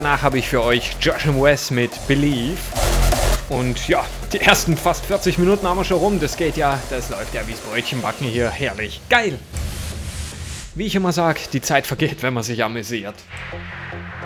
Danach habe ich für euch Josh and Wes mit Believe. Und ja, die ersten fast 40 Minuten haben wir schon rum. Das läuft ja wie's Brötchenbacken hier. Herrlich. Geil. Wie ich immer sage, die Zeit vergeht, wenn man sich amüsiert.